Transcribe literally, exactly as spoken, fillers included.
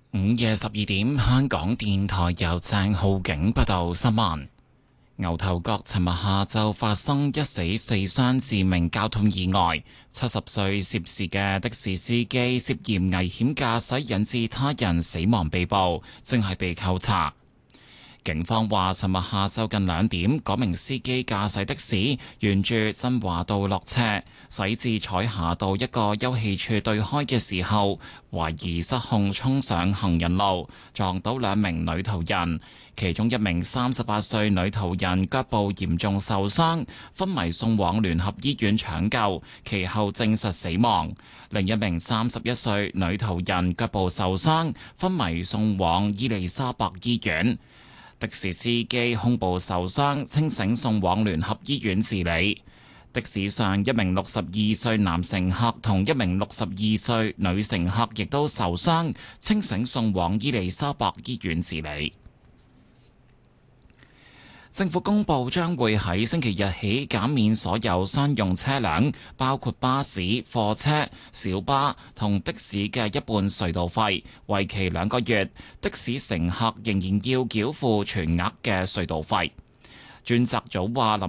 午夜十二點，香港電台由鄭浩景報道新聞。牛頭角尋日下晝發生一死四傷致命交通意外，七十歲涉事嘅的士司機涉嫌危險駕駛引致他人死亡被捕，正係被扣查。警方話，尋日下晝近兩點，嗰名司機駕駛的士沿住振華道落斜，駛至彩霞道一個休憩處對開嘅時候，懷疑失控衝上行人路，撞到兩名女途人。其中一名三十八歲女途人腳部嚴重受傷，昏迷送往聯合醫院搶救，其後證實死亡。另一名三十一歲女途人腳部受傷，昏迷送往伊利沙伯醫院。的士司機胸部受傷，清醒送往聯合醫院治理。的士上一名六十二歲男乘客同一名六十二歲女乘客亦都受傷，清醒送往伊利沙伯醫院治理。政府公布將會喺星期日起減免所有商用車輛，包括巴士、貨車、小巴同的士嘅一半隧道費，為期兩個月。的士乘客仍然要繳付全額嘅隧道費。專責組話